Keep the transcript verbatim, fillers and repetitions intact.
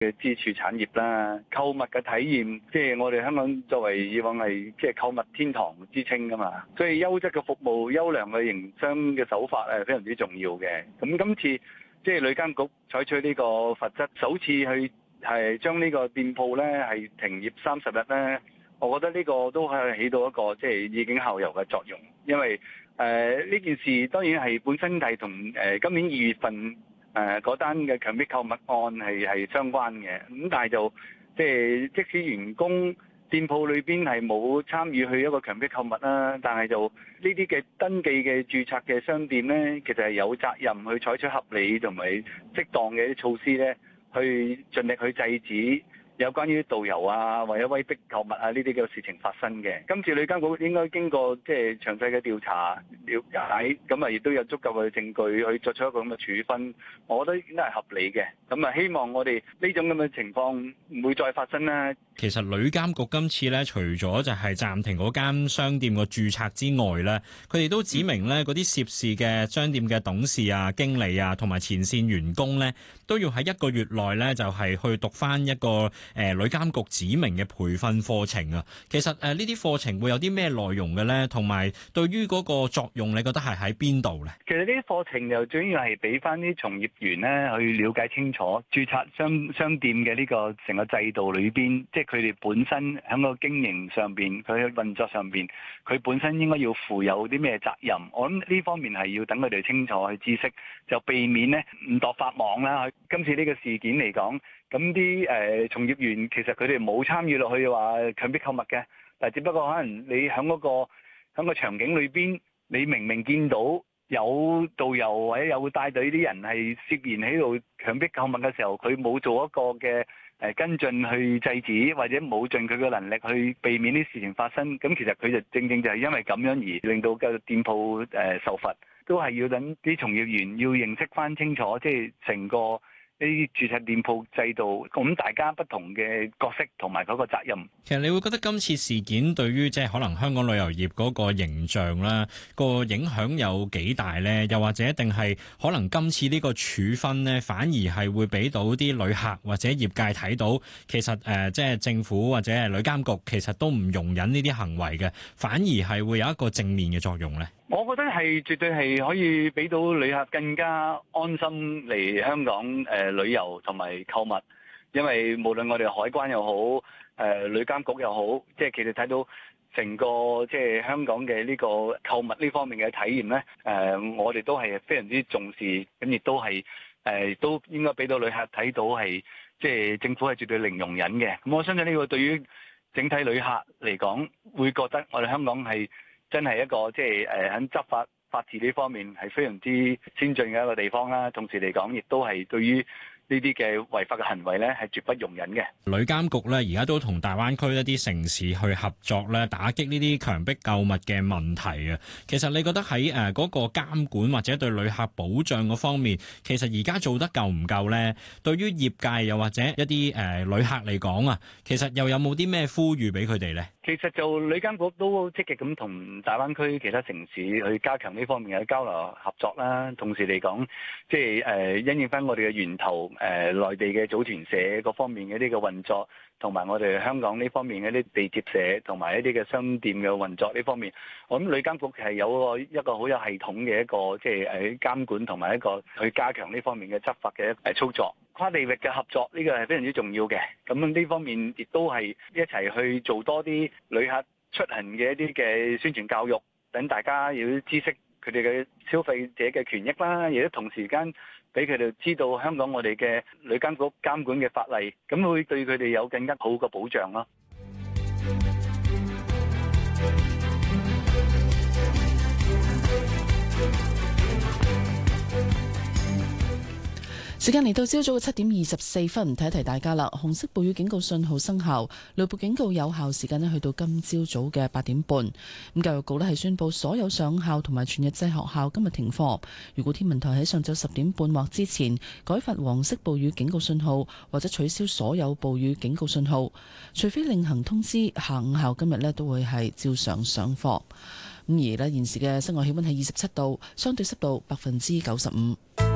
嘅支柱產業啦，購物嘅體驗，即係我哋香港作為以往係即係購物天堂之稱㗎嘛，所以優質嘅服務、優良嘅營商嘅手法係非常之重要嘅。咁今次即係旅監局採取呢個罰則，首次去係將呢個店鋪咧係停業三十日咧，我覺得呢個都係起到一個即係以儆效尤嘅作用，因為誒呢、呃、件事當然係本身係同誒今年二月份。誒嗰單嘅強迫購物案係係相關嘅，咁但係就即係即使員工店鋪裏邊係冇參與去一個強迫購物啦，但係就呢啲嘅登記嘅註冊嘅商店咧，其實係有責任去採取合理同埋適當嘅啲措施咧，去盡力去制止有關於導遊啊或者威逼購物啊呢啲嘅事情發生嘅。今次旅監局應該經過即係詳細嘅調查了解，咁啊亦都有足夠嘅證據去作出一個咁嘅處分，我覺得應該係合理嘅。咁啊希望我哋呢種咁嘅情況唔會再發生啦。 其實旅監局今次咧，除咗就係暫停嗰間商店個註冊之外咧，佢哋都指明咧嗰啲涉事嘅商店嘅董事啊、經理啊同埋前線員工咧，都要喺一個月內咧就係去讀翻一個誒旅監局指明嘅培訓課程啊。其實誒呢啲課程會有啲咩內容嘅咧？同埋對於嗰個作用，你覺得係喺邊度咧？ 其實呢啲課程就主要係俾翻啲從業員咧去了解清楚註冊商商店嘅呢個成個制度裏邊，即係佢哋本身喺個經營上邊，佢喺運作上邊，佢本身應該要負有啲咩責任？我諗呢方面係要等佢哋清楚去知識，就避免咧誤墮法網啦。今次呢個事件嚟講，咁啲誒從業員其實佢哋冇參與落去話強迫購物嘅，但係只不過可能你喺嗰個喺個場景裏邊，你明明見到有導遊或者有帶隊啲人係涉嫌喺度強迫購物嘅時候，佢冇做一個嘅誒跟進去制止，或者冇盡佢嘅能力去避免啲事情發生，咁其實佢就正正就係因為咁樣而令到個店鋪誒受罰，都係要等啲從業員要認識翻清楚，即係成個呢啲註冊店鋪制度，咁大家不同嘅角色同埋嗰個責任。 其實你會覺得今次事件對於即係可能香港旅遊業嗰個形象啦，個影響有幾大呢？又或者一定係可能今次呢個處分呢，反而係會俾到啲旅客或者業界睇到，其實誒、呃、即係政府或者係旅監局其實都唔容忍呢啲行為嘅，反而係會有一個正面嘅作用呢。 我覺得係絕對係可以俾到旅客更加安心嚟香港誒、呃、旅遊同埋購物，因為無論我哋海關又好，誒、呃、旅監局又好，即係其實睇到成個即係香港嘅呢個購物呢方面嘅體驗咧，誒、呃、我哋都係非常之重視，咁亦都係誒、呃、都應該俾到旅客睇到係即係政府係絕對零容忍嘅。咁我相信呢個對於整體旅客嚟講，會覺得我哋香港係真係一個即係誒喺執法法治呢方面係非常之先進嘅一個地方啦。同時嚟講，亦都係對於呢啲嘅違法嘅行為咧，係絕不容忍嘅。 旅監局咧而家都同大灣區一啲城市去合作咧，打擊呢啲強迫購物嘅問題啊。其實你覺得喺誒嗰個監管或者對旅客保障嗰方面，其實而家做得夠唔夠咧？對於業界又或者一啲誒、呃、旅客嚟講啊，其實又有冇啲咩呼籲俾佢哋咧？ 其實就旅監局都積極咁同大灣區其他城市去加強呢方面嘅交流合作啦。同時嚟講，即係誒因應翻我哋嘅源頭誒、呃、內地嘅組團社各方面嘅呢個運作，同埋我哋香港呢方面嘅啲地接社同埋一啲嘅商店嘅運作呢方面，我諗旅監局係有個一個好有系統嘅一個即係誒監管同埋一個去加強呢方面嘅執法嘅誒操作。跨地域嘅合作呢個係非常之重要嘅，咁呢方面亦都係一齊去做多啲旅客出行嘅一啲嘅宣傳教育，等大家要知識佢哋嘅消費者嘅權益啦，亦都同時間俾佢哋知道香港我哋嘅旅監局監管嘅法例，咁會對佢哋有更加好嘅保障咯。 時間嚟到朝早嘅七點二十四分，提一提大家啦。紅色暴雨警告信號生效，雷暴警告有效時間咧去到今朝早嘅八點半。咁教育局咧係宣布所有上校同埋全日制學校今日停課。如果天文台喺上晝十點半或之前改發黃色暴雨警告信號，或者取消所有暴雨警告信號，除非另行通知，下午校今日咧都會係照常上課。咁而咧現時嘅室外氣溫係二十七度，相對濕度百分之九十五。